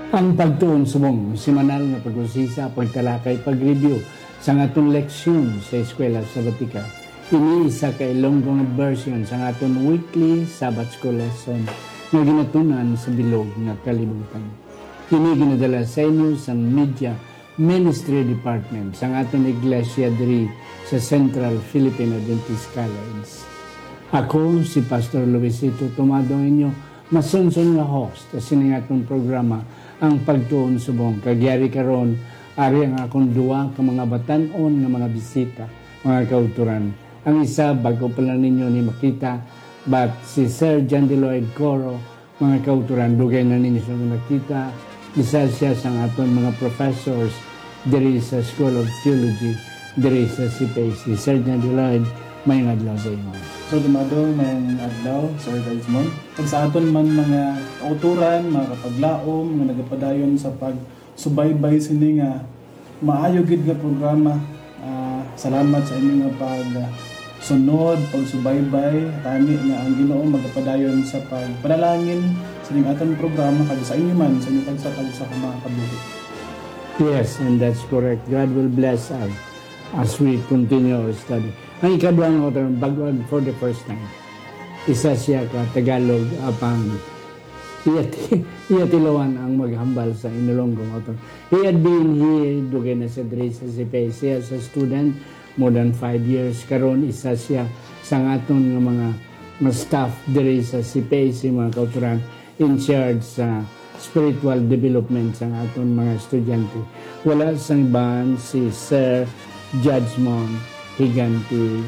Ang pagtuon subong, semanal nga pag-usisa, pagtalakay, pag-review sa atong leksyon sa eskwela sa Batika. Iniisa ka Ilonggo version sa atong weekly Sabbath School lesson na ginatunan sa bilog nga kalibutan. Kini ginadala sa inyo sa Media Ministry Department sa atong iglesia diri sa Central Philippine Adventist College. Ako si Pastor Luisito Tomado inyo masunson nga host sa sining atong programa ang pagtuon subong. Kagyari karon ari ang akong duwa ka mga batan-on nga mga bisita, mga kauturan. Ang isa bago pa lang ninyo ni makita, but si Sir John Deloyd Coro, mga kauturan, dugay na ninyo siya nakita. Isa siya sa aton mga professors diri sa School of Theology diri sa CPAC. Sir John Deloyd, may adlaw sa inyo. So, dumado, may adlaw, Sir Desmond. Pag sa aton man mga auturan, mga kapaglaom, mga nagapadayon sa pagsubaybay sini nga maayo gid nga programa. Salamat sa inyo nga pagsunod, pagsubaybay, tani nga ang Ginoo magapadayon sa pagpanalangin sa ning aton programa kag sa inyo man sa inyo tagsa mga kabuhi. Yes, and that's correct. God will bless us as we continue our study. Ang ikaduhang author, bagwag for the first time. Isa siya ka Tagalog apang iyatilawan ang maghambal sa inulonggong author. He had been here, dugay na sa diri sa CPAC as a student, more than 5 years. Karon isa siya sa aton nga mga staff diri sa CPAC, mga kauturan, in charge sa spiritual development sa aton mga estudyante. Wala sang iban si Sir Judgment Higanti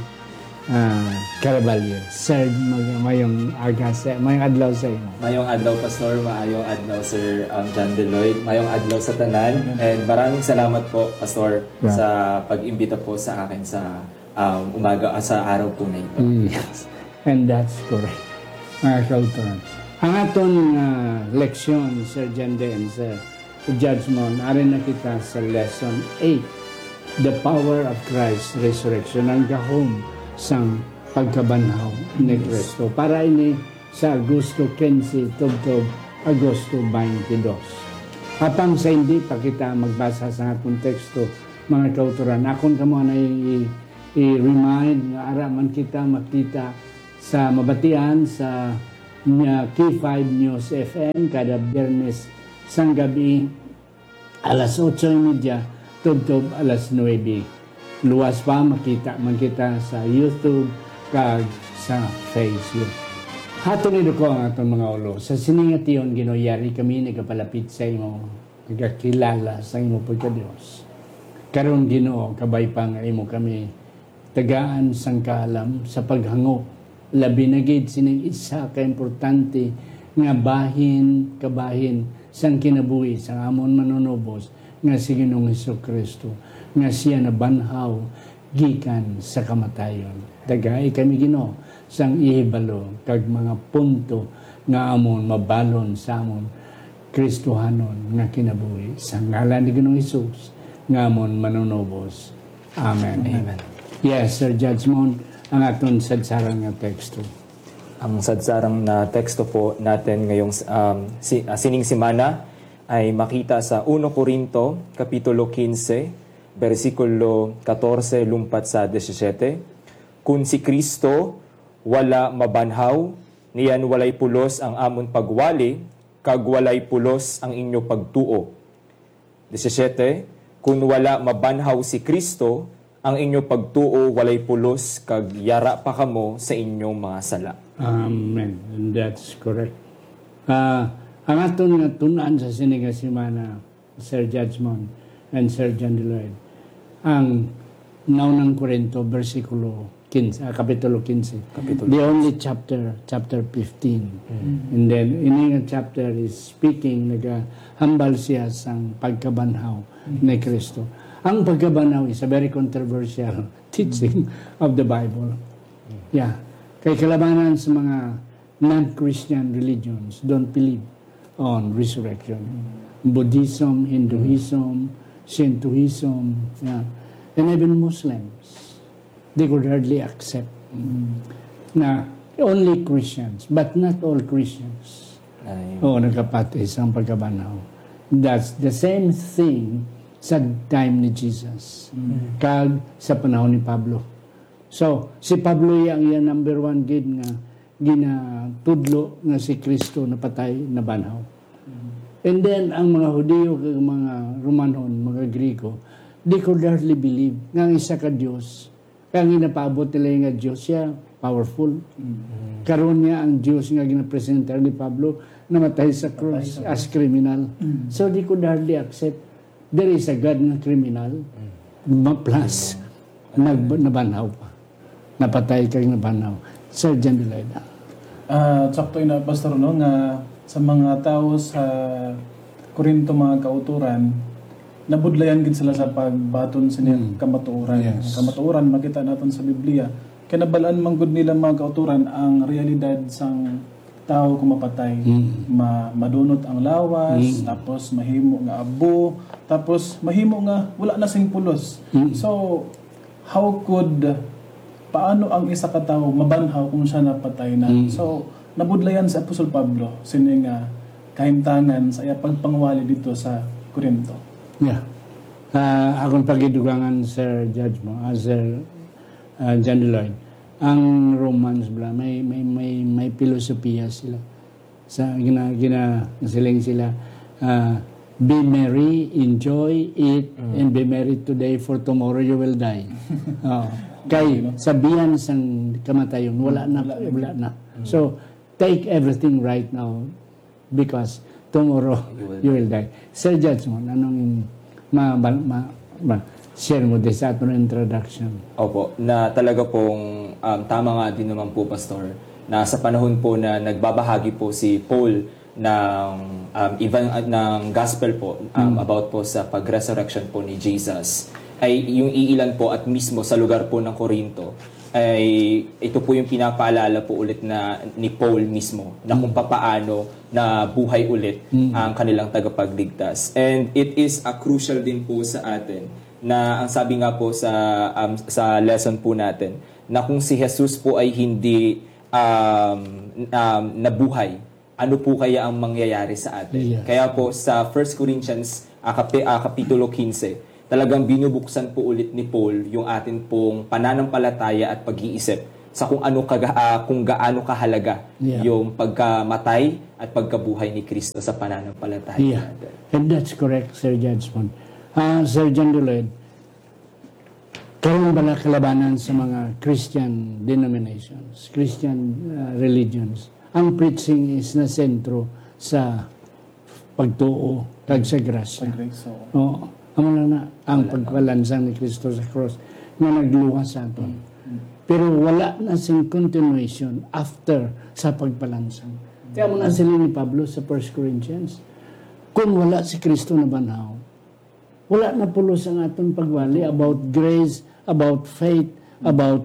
Caraballo. Sir, mayong adlaw sa inyo. Mayong adlaw, Pastor. Mayong adlaw, Sir John Deloyd. Mayong adlaw sa tanan. And maraming salamat po, Pastor, sa pag-imbita po sa akin sa umaga, sa araw po na ito. Yes. And that's correct. Mga kauturan. Ang aton leksyon, Sir John De and Sir Judgment, arin na kita sa lesson 8. The power of Christ's resurrection, ang gahom sang pagkabanhaw ni Kristo. Para ini sa Agosto 15, tubtob Agosto 22. Apang sa hindi pa kita magbasa sa atong teksto, mga kauturan, akon kamo na i-remind nga araman kita makita sa mabatian sa K5 News FM kada Biyernes sang gabi alas 8:30 tubtob alas 9. Luwas pa makita sa YouTube kag sa Facebook. Hatun ko ang atong mga ulo. Sa siningation ginoyari kami nagapalapit sa imo, nagakilala sa imo pagka-Dios. Karon Ginoo kabay pa nga imo kami tagaan sang kaalam sa paghango. Labi na gid sining isa ka importante nga kabahin sang kinabuhi sang amon manunubos nga si Ginoong Hesukristo, nga siya nabanhaw gikan sa kamatayon. Dagay kami Ginoo sang ihibalo kag mga punto nga amon mabalon sa amon Kristohanon nga kinabuhi sa ngalan ni Ginoong Hesus nga amon manunubos. Amen. Amen. Yes, Sir Judgment, ang aton sadsarang nga teksto. Ang sadsarang na teksto po natin ngayong sining semana ay makita sa 1 Corinto, Kapitulo 15, versikulo 14, lumpat sa 17. Kung si Kristo wala mabanhaw, niyan walay pulos ang amon pagwali, kag walay pulos ang inyo pagtuo. 17. Kung wala mabanhaw si Kristo, ang inyo pagtuo walay pulos, kag yara pa kamo sa inyong mga sala. Amen. And that's correct. Ang aton nga tunan sa siniga semana, Sir Judgment and Sir John Deloyd, ang naunang Korinto, versikulo 15, Kapitulo 15. The only chapter 15. And then, ini nga chapter is speaking, nagahambal siya sang pagkabanhaw ni Kristo. Ang pagkabanhaw is a very controversial teaching of the Bible. Yeah. Kay kalabanan sa mga non-Christian religions don't believe on resurrection. Buddhism, Hinduism, Shintoism, yeah. And even Muslims, they could hardly accept na only Christians, but not all Christians. Nagkapatid sa pagkabanaw That's the same thing sa time ni Jesus. Kag sa panahon ni Pablo. So, si Pablo yung number one gid nga ginatudlo nga si Kristo na patay na banhaw. And then, ang mga Hudyo, mga Romanon, mga Griko, they could hardly believe nga ang isa ka Diyos. Kaya ang ginapaabot nila nga Diyos siya, powerful. Karon niya ang Diyos nga ginapresenta ni Pablo namatay sa cross as criminal. So, they could hardly accept there is a God na criminal plus nabanhaw pa. Napatay kang nabanhaw. Sir John Delaida. Sakto na, Pastor, no, nga sa mga tao sa Korinto, mga kauturan, nabudlayan gid sila sa pagbaton sa kamatuoran. Yes. Kamatuoran, makita natin sa Biblia. Kinabalaan man gud nila mga kauturan ang realidad sang tao kung mapatay. Madunot ang lawas, tapos mahimo nga abo, tapos mahimo nga wala na sing pulos. So, paano ang isa ka tao mabanhaw kung siya napatay na? So, nabudlayan sa Apostol Pablo sining kahimtangan sa iya pagpangwali dito sa Korinto. Yeah. Akong pagidugangan, Sir Judge mo, Sir John Lloyd, ang Romans may filosofiya sila. Sa siling sila, be merry, enjoy, eat, and be merry today for tomorrow you will die. Kay sabihan sang kamatayon, wala na. So, take everything right now because tomorrow you will die. Sir Judge mo, anong share mo din sa atong introduction? Opo, na talaga pong tama nga din naman po, Pastor, na sa panahon po na nagbabahagi po si Paul ng gospel po about po sa pag-resurrection po ni Jesus, ay yung iilan po at mismo sa lugar po ng Korinto, ay ito po yung pinapaalala po ulit na ni Paul mismo na kung papaano na buhay ulit ang kanilang tagapagligtas. And it is a crucial din po sa atin na ang sabi nga po sa lesson po natin na kung si Jesus po ay hindi nabuhay, ano po kaya ang mangyayari sa atin? Yes. Kaya po sa 1 Corinthians Kapitulo 15, talagang binubuksan po ulit ni Paul yung atin pong pananampalataya at pag-iisip sa kung gaano kahalaga yung pagkamatay at pagkabuhay ni Kristo sa pananampalataya natin. And that's correct, Sir Judge Mon. Sir John Dulaid, karoon ba kalabanan sa mga Christian denominations, Christian religions? Ang preaching is na sentro sa pagtuo kag sa grasya. Amo lang na ang pagkalansang ni Kristo sa cross na nagluwas sa aton. Pero wala na sing continuation after sa pagpalansang. Kaya mo na sila ni Pablo sa 1 Corinthians. Kung wala si Kristo na banhaw, wala na pulos ang aton pagwali about grace, about faith, about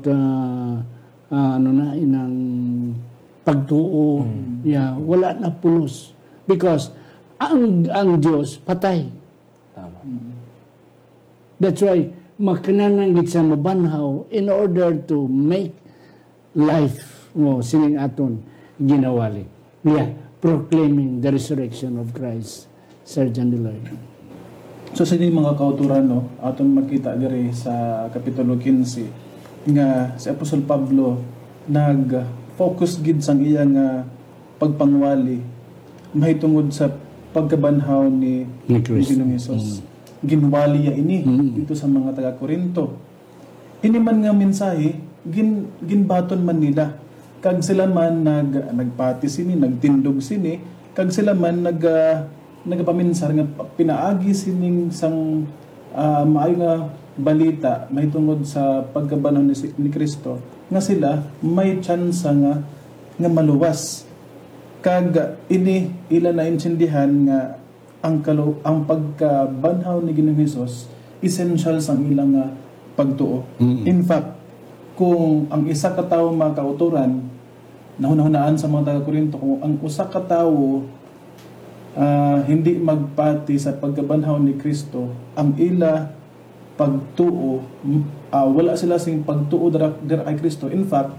inang pagtuo. Wala na pulos. Because ang Diyos patay. Tama. That's why, makinananggit sa mabanhaw in order to make life mo sining aton ginawali. Proclaiming the resurrection of Christ. Sir John Delaide. So sa mga kauturan, no, aton makita diri sa Kapitulo 15 nga si Apostol Pablo nag-focus gid sang iyang pagpangwali mahitungod sa pagkabanhaw ni Ginoong Hesus. Ginwali ya ini dito sa mga taga-Korinto. Ini man nga mensahe ginbaton man nila kag sila man nagpati sini, nagtindog sini, kag sila man nagapaminsar nga pinaagi sining sang maayo nga balita mahitungod sa pagkabanhaw ni Kristo nga sila may tsansa nga maluwas. Kag ini ila na intindihan nga ang pagkabanhaw ni Ginoong Hesus essential sang ilang pagtuo. In fact, kung ang isa ka tawo mga kauturan, nahunahunaan sa mga taga-Korinto, kung ang usa ka tawo hindi magpati sa pagkabanhaw ni Kristo, ang ila pagtuo, wala sila sing pagtuo dira kay Kristo. In fact,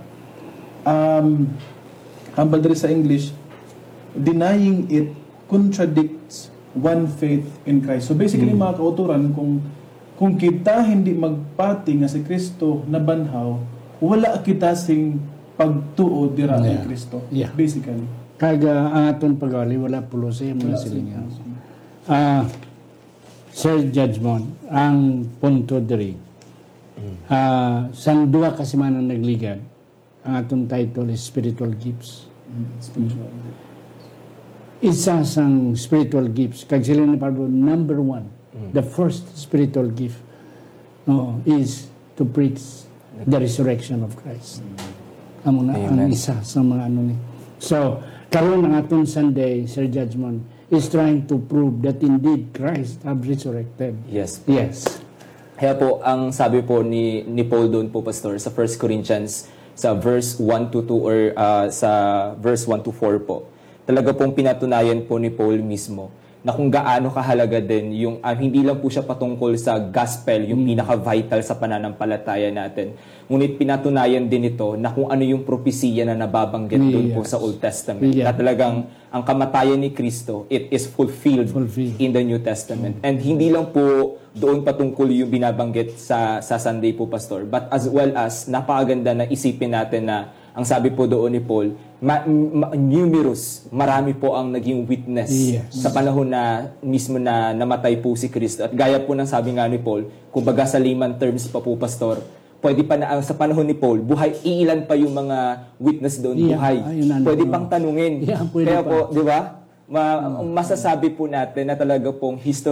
hambal diri sa English, denying it contradicts one faith in Christ. So basically mga kauturan, kung kita hindi magpati nga si Kristo na banhaw, wala kita sing pagtuo dira kay Kristo. Yeah. Basically. Kaga ang aton pag-ali, wala pulos mga silingan. Sir Judgment, ang punto diri. Sang duwa kasi man ang nagligad, ang aton title is Spiritual Gifts. Spiritual. Isa sang spiritual gifts, kag sila ni Pablo, number one, the first spiritual gift is to preach the resurrection of Christ. Ang isa sa mga ano ni. So, karon ang atong Sunday, Sir Judgment, is trying to prove that indeed Christ have resurrected. Yes. Yes. Kaya po, ang sabi po ni Paul doon po, Pastor, sa 1 Corinthians, sa verse 1 to 2 or sa verse 1 to 4 po, talaga pong pinatunayan po ni Paul mismo na kung gaano kahalaga din yung hindi lang po siya patungkol sa gospel, yung pinaka-vital sa pananampalataya natin. Ngunit pinatunayan din ito na kung ano yung propesiya na nababanggit doon po sa Old Testament. Na talagang ang kamatayan ni Kristo, it is fulfilled in the New Testament. And hindi lang po doon patungkol yung binabanggit sa Sunday po, Pastor, but as well as napakaganda na isipin natin na ang sabi po doon ni Paul, marami po ang naging witness sa panahon na mismo na namatay po si Kristo. At gaya po ng sabi nga ni Paul, kumbaga sa layman terms pa po, Pastor, pwede pa na sa panahon ni Paul, iilan pa yung mga witness doon, buhay. Pwede pang tanungin. Kaya po, di ba? Masasabi po natin na talaga pong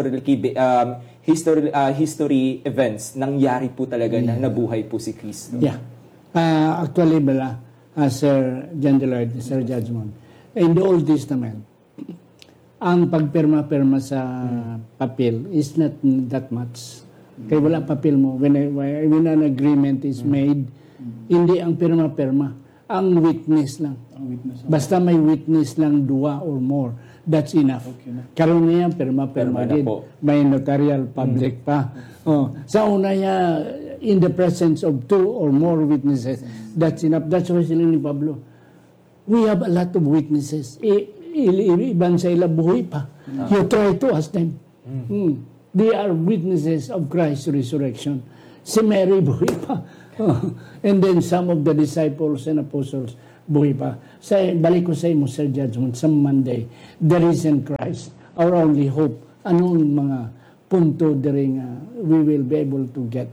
history events nangyari po talaga na nabuhay po si Kristo. Actually, Sir John Deloyd, Sir Judgment, in the Old Testament, ang pagpirma-pirma sa papel is not that much. Kaya wala papel mo. When an agreement is made, hindi ang pirma-pirma. Ang witness lang. Basta may witness lang, 2 or more. That's enough. Karoon niya, pirma-pirma din. May notarial public pa. Sa una niya, in the presence of 2 or more witnesses, that's enough. That's why sila ni Pablo. We have a lot of witnesses. Iban sa ila buhay pa. You try to ask them. They are witnesses of Christ's resurrection. Si Mary buhay pa. And then some of the disciples and apostles buhay pa. Balik ko sa imo, Sir Judgment, sa Monday, the risen Christ, our only hope. Anong mga punto during we will be able to get?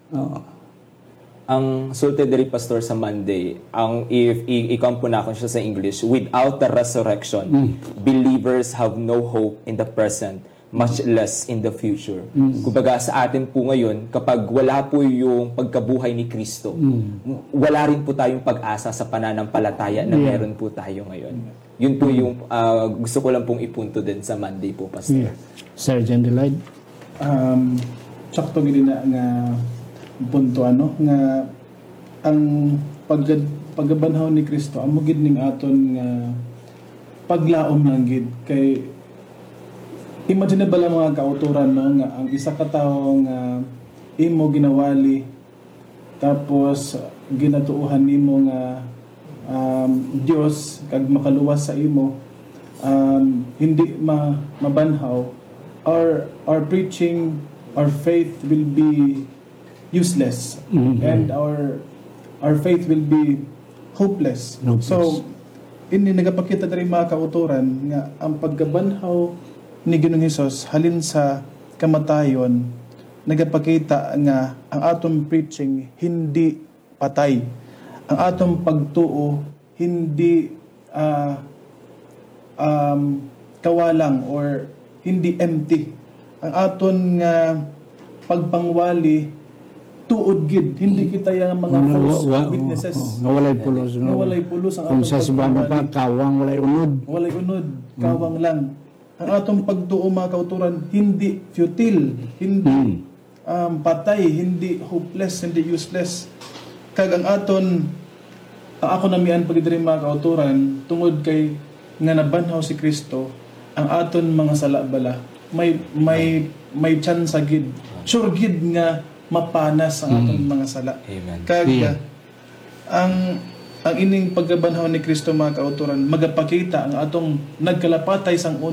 Ang sulti diri, Pastor, sa Monday, if i-come po na ako siya sa English, without the resurrection, believers have no hope in the present, much less in the future. Kumbaga sa atin po ngayon, kapag wala po yung pagkabuhay ni Kristo, wala rin po tayong pag-asa sa pananampalataya na meron po tayo ngayon. Yun po yung gusto ko lang pong ipunto din sa Monday po, Pastor. Sir John Deloyd? Sakto gini na nga punto nga ang paggabanhaw ni Kristo amo gid ning aton nga paglaom lang gid kay imagine ba lang mga kauturan no nga ang isa ka tawo nga imo ginawali tapos ginatuuhan nimo nga Dios kag makaluwas sa imo hindi mabanhaw our preaching, our faith will be useless, and our faith will be hopeless. So ini nagapakita diri mga kauturan nga ang paggabanhaw ni Ginoong Hesus halin sa kamatayon nagapakita nga ang atong preaching hindi patay, ang atong pagtuo hindi kawalang or hindi empty. Ang aton nga pagpangwali tuod gid, hindi kita yung mga false witnesses. Walay pulos. Walay pulos ang kung sa subano pa, kawang walay unod. Walay unod, kawang lang. Ang atong pagtuo mga kauturan, hindi futile, hindi patay, hindi hopeless, hindi useless. Kag ang ako namian pagdiri mga kauturan, tungod kay nga nabanhaw si Kristo, ang aton mga salabala, may chance gid. Sure gid nga mapanas ang atong mga sala. Amen. Kag ang ining paggabanhaw ni Kristo mga kauturan magapakita ang atong nagkalapatay sang una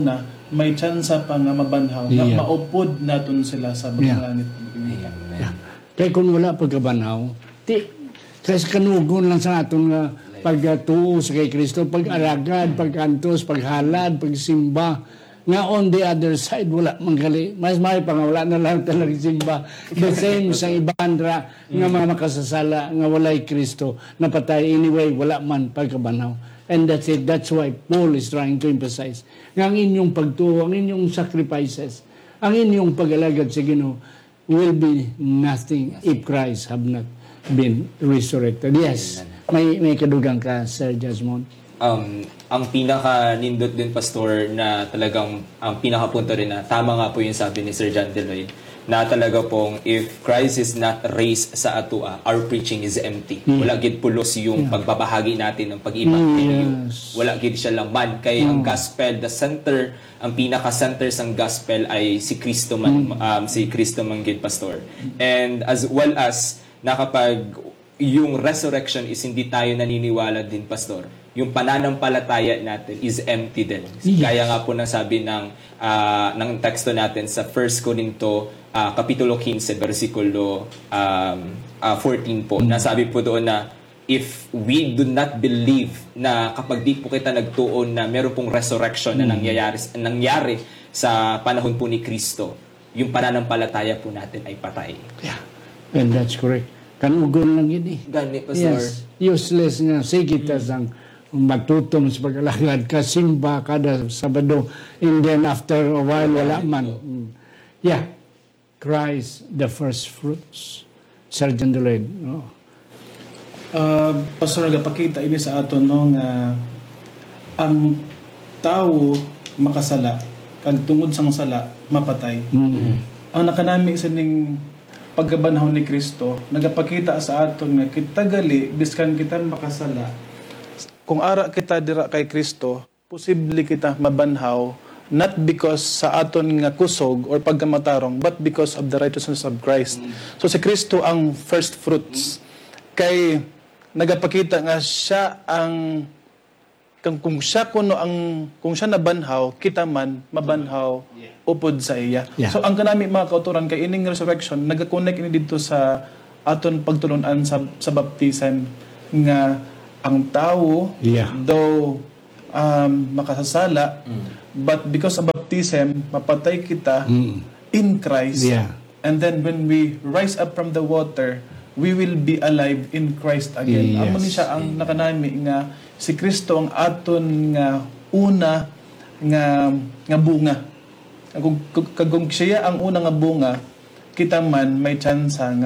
may tsansa pa nga mabanhaw, nga Yeah. maupod naton sila sa Yeah. langit. Yeah. Kaya kung wala pagkabanaw, kasi kanugon lang sa aton nga pagtuo sa kay Kristo, pag-aragad, pagkantos, paghalad, pagsimba, nga on the other side, wala manggali. Mas may pa nga, wala na lang talagang simba. The same sa ibandra nga mga makasasala, nga walay Kristo, napatay anyway, wala man pagkabanaw. And that's it. That's why Paul is trying to emphasize. Nga ang inyong pagtuo, ang inyong sacrifices, ang inyong pag-alagad sa Ginoo will be nothing if Christ have not been resurrected. Yes, may kadugang ka, Sir Jasmine. Ang pinaka-nindot din, Pastor, na talagang ang pinaka-punto rin na tama nga po yung sabi ni Sir John Deloy, na talaga pong if Christ is not raised sa atua, our preaching is empty. Wala gid pulos yung pagbabahagi natin ng pag-ibanghelyo. Yes. Wala gid siya laman. Kaya ang gospel, the center, ang pinaka-center sang gospel ay si Kristo man, si Kristo man gid, Pastor. And as well as na kapag yung resurrection is hindi tayo naniniwala din, Pastor, yung pananampalataya natin is empty din. Yes. Kaya nga po nasabi ng teksto natin sa 1 Corinto Kapitulo 15, versikulo 14 po. Nasabi po doon na if we do not believe na kapag di po kita nagtuon na meron pong resurrection na nangyari sa panahon po ni Kristo, yung pananampalataya po natin ay patay. Yeah, and that's correct. Kanugon lang yun eh. Gani, Pastor. Yes, useless nga. Sige kita sang matutom sa pag-alagad, kasimba kada Sabado, and then after a while, wala man. Yeah, Christ, the first fruits. Sergeant Deloyd. Oh. Pastor, nagapakita ini sa aton no nga ang tao makasala kag tungod sang sala mapatay. Ang nakanami sa ning pagkabanhaw ni Kristo nagapakita sa aton nga kita gali biskan kita makasala, kung ara kita dira kay Kristo, posible kita mabanhaw not because sa aton nga kusog or pagkamatarong, but because of the righteousness of Christ. So si Kristo ang first fruits. Kay nagapakita nga siya ang kung siya kung siya nabanhaw, kita man mabanhaw upod sa iya. Yeah. So ang kanami mga kauturan kay ining resurrection nagakonek ini dito sa aton pagtulunan sa baptisan nga ang tao though makasasala, but because of baptism mapatay kita in Christ. Yeah. And then when we rise up from the water, we will be alive in Christ again. Yes. Amo ni siya ang nakanami nga si Kristo ang aton nga una nga bunga. Kung siya ang una nga bunga, kita man may chance nga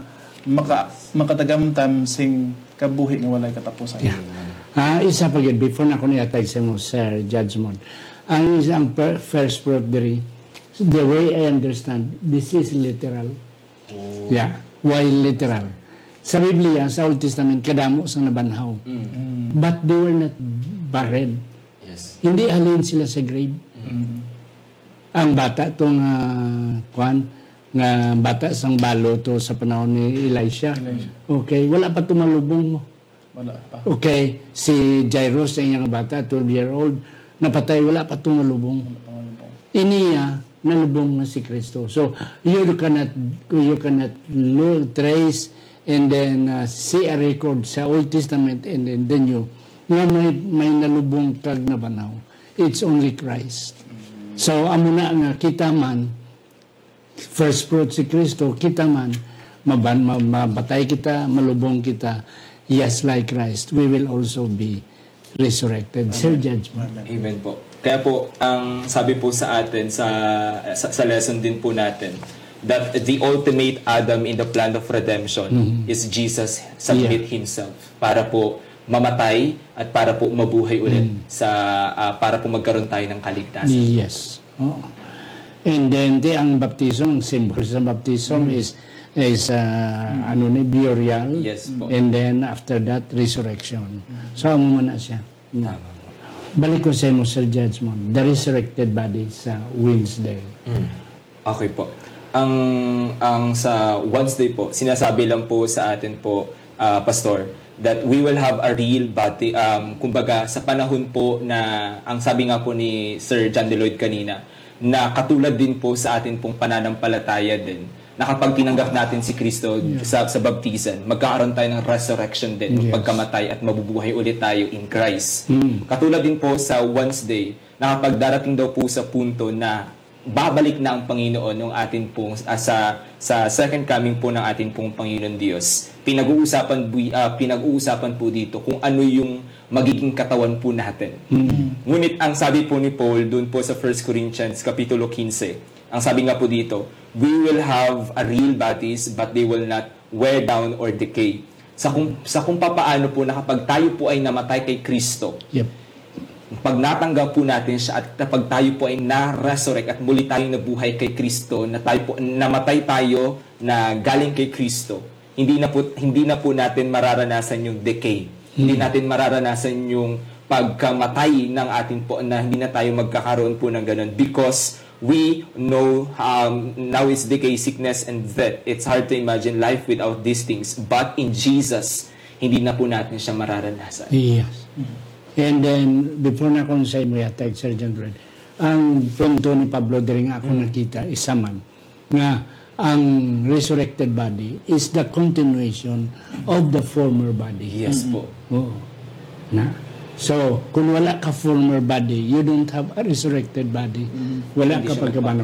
makatagamtam sing kabuhi nga walay katapusan. Yeah. Isa pa yun, before na ako niyatay sa mo, Sir Judgment. Ang isang first fruit diri, the way I understand, this is literal. Yeah. Why literal? Sa Biblia, sa Old Testament, kadamo sa nabanhaw. But they were not barren. Yes. Hindi halin sila sa grave. Ang bata itong nga bata sang balo to sa panahon ni Elisha. Okay, wala pa tumalubong mo. Wala pa. Okay, si Jairus sa inyong bata, 12-year-old, napatay, wala pa tumalubong. Iniya, nalubong na si Kristo. So, you cannot trace and then see a record sa Old Testament and then the New nga may nalubong kag nabanaw. It's only Christ. So, amo na nga kita man, first fruit si Kristo, kita man, mabatay kita, malubong kita, yes, like Christ, we will also be resurrected. Sir Judgment. Amen po. Kaya po, ang sabi po sa atin, sa lesson din po natin, that the ultimate Adam in the plan of redemption is Jesus submit Himself para po mamatay at para po mabuhay ulit para po magkaroon tayo ng kaligtasan. Yes. Oh. And then, ang baptism, symbol sa baptism is burial. Yes po. And then, after that, resurrection. So, amo na siya. Tama po. Balik ko sa mo, Sir Judgment, the resurrected body sa Wednesday. Okay po. Ang sa Wednesday po, sinasabi lang po sa atin po, Pastor, that we will have a real body. Kumbaga, sa panahon po na, ang sabi nga po ni Sir John Deloyd kanina, na katulad din po sa atin pong pananampalataya din, na kapag tinanggap natin si Kristo sa baptisan, magkakaroon tayo ng resurrection din, pagkamatay at mabubuhay ulit tayo in Christ. Katulad din po sa Wednesday, na kapag darating daw po sa punto na babalik na ang Panginoon ng atin pong sa second coming po ng atin pong Panginoon Diyos. Pinag-uusapan po dito kung ano yung magiging katawan po natin. Ngunit ang sabi po ni Paul doon po sa 1 Corinthians kapitulo 15, ang sabi nga po dito, we will have a real bodies but they will not wear down or decay. Sa kung papaano po na kapag tayo po ay namatay kay Kristo, pag natanggap po natin siya at kapag tayo po ay na-resurrect at muli tayong nabuhay kay Kristo, na tayo po, namatay tayo na galing kay Kristo, hindi na po natin mararanasan yung decay. Hindi natin mararanasan yung pagkamatay ng atin po na hindi na tayo magkakaroon po ng ganun because we know now is decay, sickness, and death. It's hard to imagine life without these things. But in Jesus, hindi na po natin siya mararanasan. Yes. And then, before na kung sa imo yatag, Sir John Red, ang punto ni Pablo din ako nakita, isa man, nga ang resurrected body is the continuation of the former body. Yes po. Oo. Na? So, kung wala ka former body, you don't have a resurrected body. Wala ka pagkabano.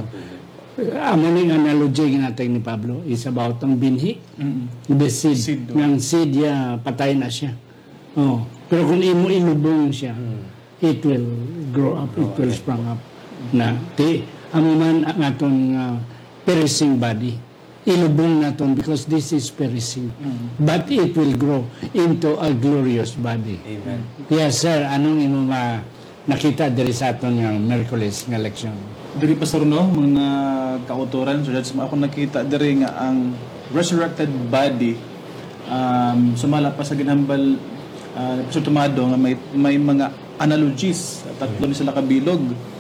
Ang analogy natin ni Pablo is about ang binhi. The seed. Ng seed, patay na siya. Oh. Pero kung ilubong siya, it will grow up, it will sprang up. Na, amo man ang atong perishing body. Ilubong naton because this is perishing. But it will grow into a glorious body. Amen. Yes, sir. Anong imo nakita diri sa aton nga Miyerkules nga leksyon? Diri Pastor no, mga kauturan, so that's ako nakita diri nga ang resurrected body sumala pa sa ginhambal Pastor Tomado nga may mga analogies, tatlo ni sila kabilog.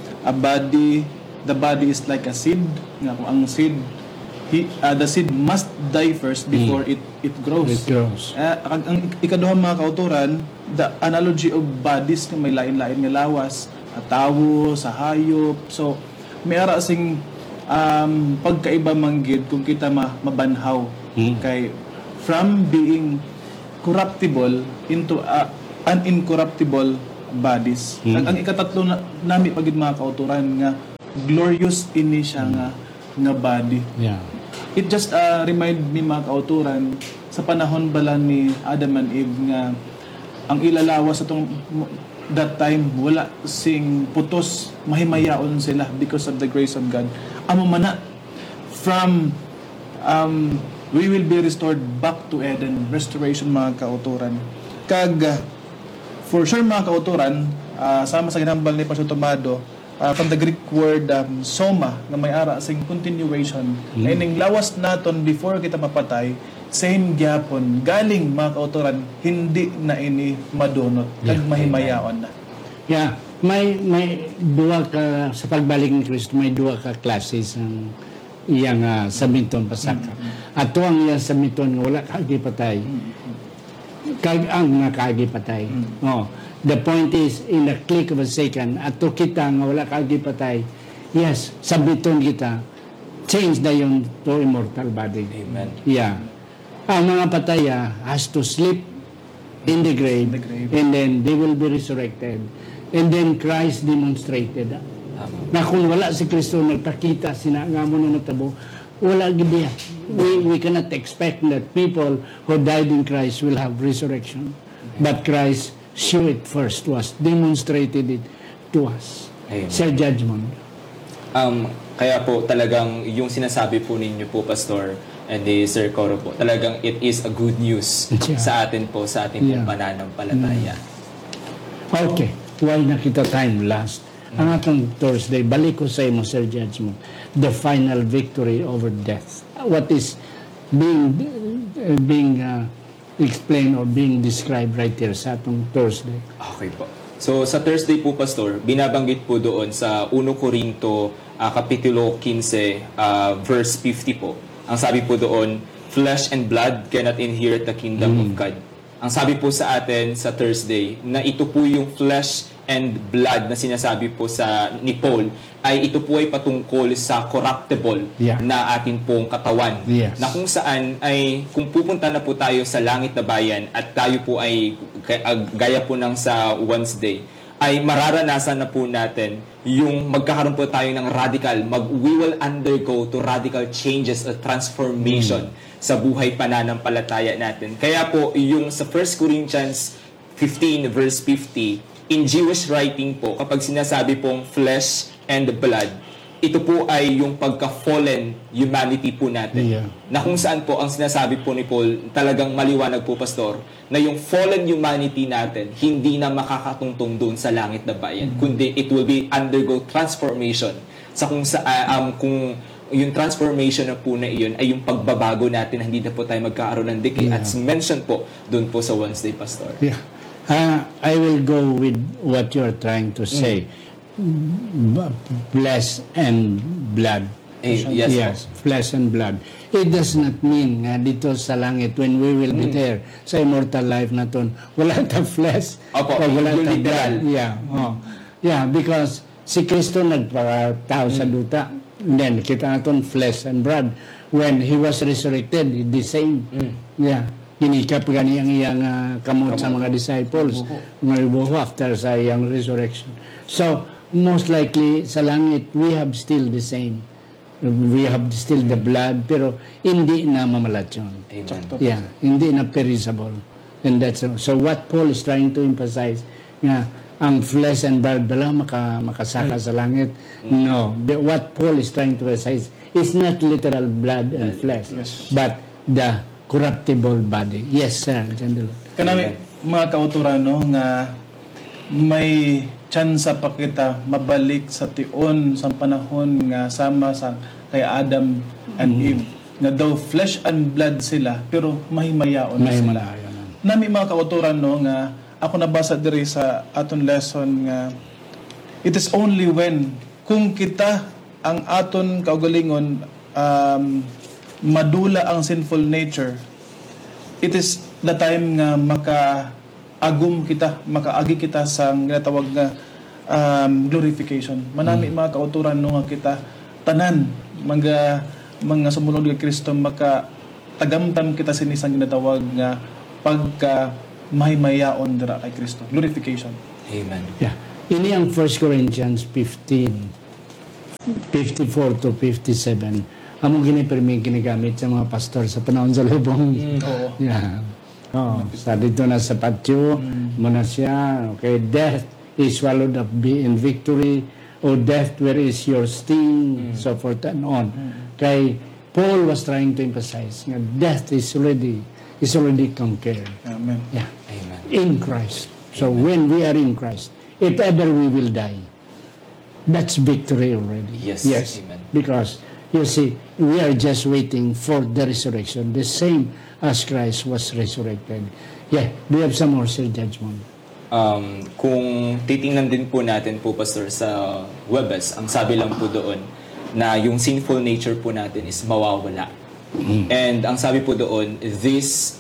The body is like a seed, nga kung ang seed the seed must die first before it grows. It grows. Ang ikaduha mga kauturan, the analogy of bodies nga may lain-lain nga lawas, tawo, sa hayop. So may ara sing pagkaiba manggid kung kita mabanhaw kay from being corruptible into an incorruptible bodies. Ang ikatatlo nami pagid mga kauturan nga glorious ini siya nga body. Yeah. It just remind me mga kauturan sa panahon bala ni Adam and Eve nga ang ilalawas atong that time wala sing putos, mahimayaon sila because of the grace of God. Amo mana from we will be restored back to Eden. Restoration mga kauturan. For sure mga kauturan, sama sa ginambal ni Pastor Tomado, from the Greek word soma, na may ara sing continuation. Meaning lawas naton before kita mapatay, same gyapon. Galing mga kauturan, hindi na ini madunot. Nagmahimayaon na. Yeah. May duwa ka, sa pagbalik ni Kristo, may duwa ka classes ang iyang samiton pasaka. At ang iyang samiton wala kagipatay. Ang nakagipatay. The point is, in a click of a second, at to kita nga wala kagipatay, yes, samiton kita, change na yun to immortal body. Amen. Yeah. Ang mga pataya has to sleep in the grave, and then they will be resurrected. And then Christ demonstrated na kung wala si Kristo nagpakita, sinangamo na natabo, wala gidiya. We cannot expect that people who died in Christ will have resurrection. But Christ showed it first to us, demonstrated it to us. Amen. Sa judgment. Kaya po talagang yung sinasabi po ninyo po, Pastor, and Sir Coro po, talagang it is a good news sa atin po, sa ating pong pananampalataya. Okay. Why nakita time last? Ang atong Thursday, balik ko sa imo, Sir Judgment, the final victory over death. What is being explained or being described right here sa atong Thursday? Okay po. So sa Thursday po, Pastor, binabanggit po doon sa 1 Corinto kapitulo 15 verse 50 po. Ang sabi po doon, flesh and blood cannot inherit the kingdom of God. Ang sabi po sa atin sa Thursday na ito po yung flesh and blood na sinasabi po ni Paul ay ito po ay patungkol sa corruptible na atin pong katawan. Yes. Na kung saan ay kung pupunta na po tayo sa langit na bayan at tayo po ay gaya po ng sa Wednesday ay mararanasan na po natin yung magkakaroon po tayo ng we will undergo to radical changes or transformation sa buhay pananampalataya natin. Kaya po yung sa 1 Corinthians 15 verse 50, in Jewish writing po, kapag sinasabi pong flesh and blood, ito po ay yung pagka-fallen humanity po natin. Yeah. Na kung saan po ang sinasabi po ni Paul, talagang maliwanag po, Pastor, na yung fallen humanity natin, hindi na makakatungtong doon sa langit na bayan, kundi it will be undergo transformation sa kung yung transformation na po na iyon ay yung pagbabago natin, hindi na po tayo magkakaroon ng decay. At mention po doon po sa Wednesday, Pastor. Yeah. I will go with what you're trying to say. Flesh and blood. Yes. Flesh and blood. It does not mean dito sa langit when we will be there sa immortal life na ton, wala ta flesh. Opo, wala ta literal. blood. Yeah, because si Kristo nagpatao sa duta. And then kita naton flesh and blood. When He was resurrected, the same. Yeah. Ginikap gani ang iyang kamot sa mga disciples mga ibuho after sa iyang resurrection. So, most likely sa langit, we have still the same. We have still the blood, pero hindi na mamalat yun. Amen. Yeah, hindi na perishable. And that's so what Paul is trying to emphasize, nga ang flesh and blood bala makasaka sa langit. No, what Paul is trying to emphasize is not literal blood and flesh, but the corruptible body. Yes, sir. Kanami mga kauturan no nga may tsansa pa kita mabalik sa tion sa panahon nga sama sa kay Adam and Eve nga daw flesh and blood sila pero mahimayaon na sila. Nami mga kauturan no nga ako nabasa diri sa aton lesson nga it is only when kung kita ang aton kaugalingon madula ang sinful nature, it is the time nga makaagi kita sa ginatawag nga glorification. Manami mga kauturan no nga kita tanan mga sumunod kay Kristo tagamtam kita sinisang ginatawag nga pagka mahimayaon dira kay Kristo. Glorification. Amen. Yeah. Ini ang 1 Corinthians 15, 54 to 57. Among ginigamit sa mga pastor sa panahon sa lubong. Yeah. Sa dito na sa patio, muna siya, okay, death is swallowed up in victory, O death, where is your sting, so forth and on. Kay Paul was trying to emphasize nga death is already conquered. Amen. Yeah. Amen. In Christ. So when we are in Christ, if ever we will die, that's victory already. Yes. Amen. Because you see, we are just waiting for the resurrection, the same as Christ was resurrected. Yeah, we have some more Sir Judgment. Kung titingnan din po natin po, Pastor, sa Webes, ang sabi lang po doon na yung sinful nature po natin is mawawala. And ang sabi po doon, this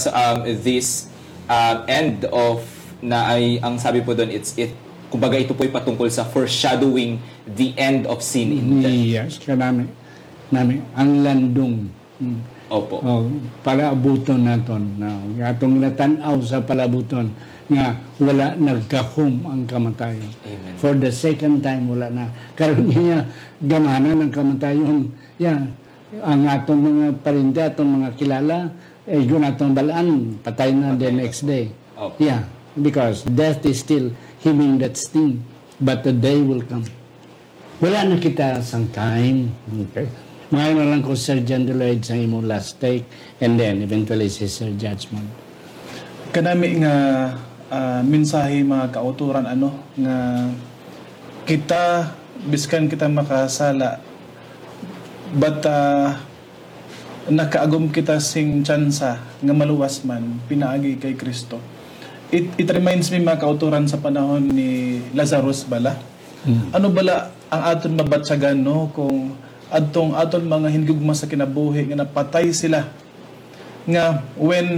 end of na ay ang sabi po doon, kumbaga ito po ay patungkol sa foreshadowing the end of sin in death. Yes, kanami ang landong. Opo. Palaabuton naton na atong natanaw sa palabuton nga wala nagkahum ang kamatayon. Amen. For the second time wala na. Karon niya gamana ng kamatayon. Yeah. Ang atong mga parinda, atong mga kilala, yun atong balaan, patay na the next day. Okay. Yeah. Because death is still hemming that sting. But the day will come. Wala na kita sang time. Okay. Ngayon na lang ko Sir John Deloyd sa imong last take and then eventually si Sir Judgment. Kanami nga mensahe mga kauturan nga kita biskan kita makasala but nakaagom kita sing tsansa nga maluwas man pinaagi kay Kristo. It reminds me mga kauturan sa panahon ni Lazarus bala. Ano bala ang aton mabatsagan no kung aton mga hingugma sa kinabuhi nga napatay sila nga when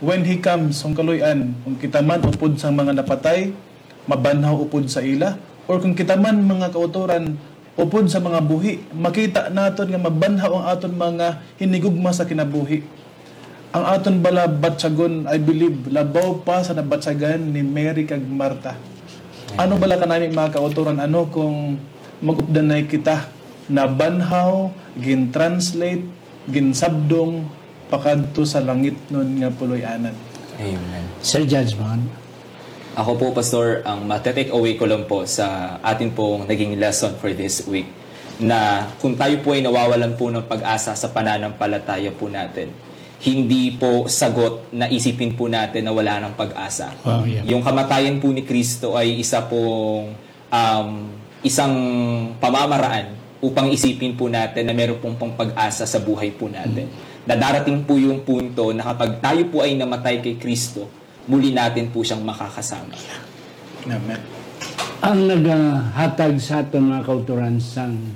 when He comes, kung kaluyan, kung kita man upod sa mga napatay, mabanhaw upod sa ila, or kung kita man mga kauturan, upod sa mga buhi, makita naton nga mabanhaw ang aton mga hinigugma sa kinabuhi. Ang aton bala batsagon, I believe, labaw pa sa nabatsagan ni Mary kag Marta. Ano bala kanami mga kauturan, ano kung magupdanay kita, nabanhaw, gin-translate, ginsabdong, pakadto sa langit nun nga puloy-anan. Amen. Sir Judgment. Ako po, Pastor, ang mate-take away ko lang po sa atin pong naging lesson for this week na kung tayo po ay nawawalan po ng pag-asa sa pananampalataya po natin, hindi po sagot na isipin po natin na wala ng pag-asa. Wow, yeah. Yung kamatayan po ni Kristo ay isa pong isang pamamaraan upang isipin po natin na meron pong pag-asa sa buhay po natin. Na darating po yung punto na kapag tayo po ay namatay kay Kristo, muli natin po siyang makakasama. Amen. Ang naghatag sa aton mga kauturan sang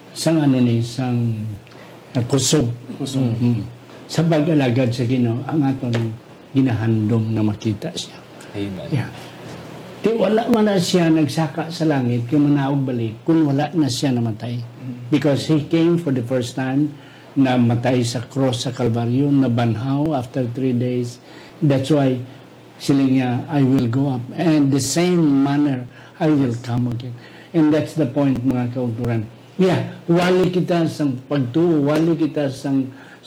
kusog. Sa pag-alagad sa Ginoo, ang aton ginahandom na makita siya. Amen. Yeah. Di wala man na siya nagsaka sa langit kung manaog balik kung wala na siya namatay. Because He came for the first time, namatay sa cross sa Kalbaryo, nabanhaw after 3 days. That's why siling niya, I will go up. And the same manner, I will come again. And that's the point mga kauturan. Yeah, wali kita sang pagtuo, wali kita sang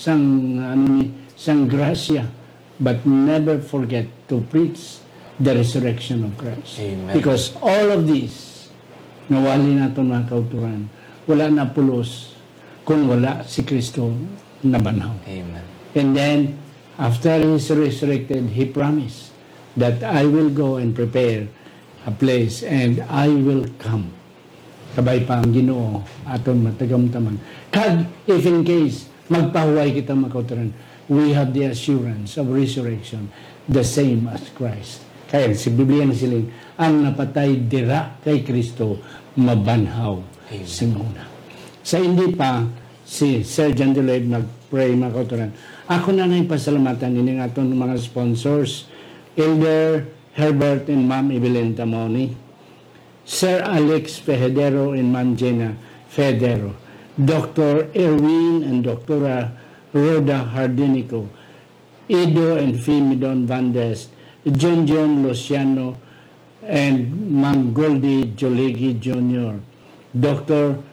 grasya, but never forget to preach the resurrection of Christ. Amen. Because all of this, nawali natin mga kauturan, wala na pulos kung wala si Kristo na banhaw. Amen. And then, after He's resurrected, He promised that I will go and prepare a place and I will come. Kabay pa ang Ginoo aton matagamtaman. Kag, if in case, magpahuway kita mga kauturan, we have the assurance of resurrection, the same as Christ. Kaya si Biblia na siling, ang napatay dira kay Kristo, mabanhaw simuna. Sa hindi pa, si Sir John Deloyd mag-pray mga kauturan. Ako na pasalamatan din ng atong mga sponsors, Elder Herbert and Ma'am Evelyn Tamoni, Sir Alex Federo and Ma'am Jenna Federo, Dr. Erwin and Dr. Rhoda Hardinico, Edo and Fimidon Vandes, John Luciano, and Ma'am Goldie Joligi Jr., Dr.